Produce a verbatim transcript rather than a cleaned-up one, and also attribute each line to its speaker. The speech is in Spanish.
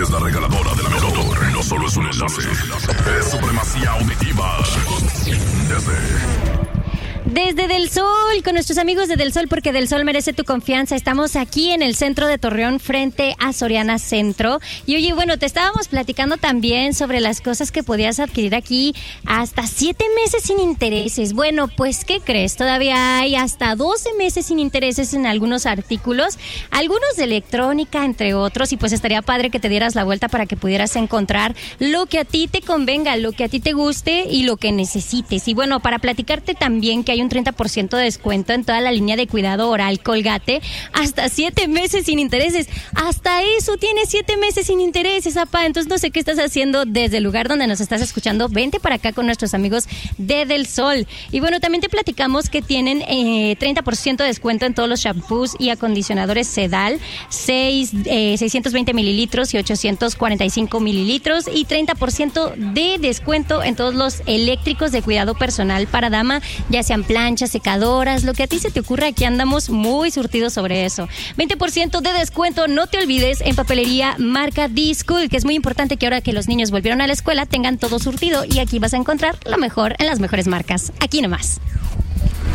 Speaker 1: es la regaladora de la mejor. No solo es un enlace, es supremacía auditiva. Desde...
Speaker 2: Desde Del Sol, con nuestros amigos de Del Sol, porque Del Sol merece tu confianza. Estamos aquí en el centro de Torreón, frente a Soriana Centro. Y oye, bueno, te estábamos platicando también sobre las cosas que podías adquirir aquí hasta siete meses sin intereses. Bueno, pues, ¿qué crees? Todavía hay hasta doce meses sin intereses en algunos artículos, algunos de electrónica, entre otros. Y pues estaría padre que te dieras la vuelta para que pudieras encontrar lo que a ti te convenga, lo que a ti te guste y lo que necesites. Y bueno, para platicarte también que hay un treinta por ciento de descuento en toda la línea de cuidado oral Colgate, hasta siete meses sin intereses. Hasta eso tiene siete meses sin intereses, apá. Entonces no sé qué estás haciendo desde el lugar donde nos estás escuchando. Vente para acá con nuestros amigos de Del Sol. Y bueno, también te platicamos que tienen eh, treinta por ciento de descuento en todos los shampoos y acondicionadores Sedal, seis, eh, seiscientos veinte mililitros y ochocientos cuarenta y cinco mililitros, y treinta por ciento de descuento en todos los eléctricos de cuidado personal para dama, ya sean planchas, secadoras, lo que a ti se te ocurra. Aquí andamos muy surtidos sobre eso. veinte por ciento de descuento, no te olvides, en papelería marca D-School, que es muy importante que ahora que los niños volvieron a la escuela tengan todo surtido, y aquí vas a encontrar lo mejor en las mejores marcas. Aquí nomás.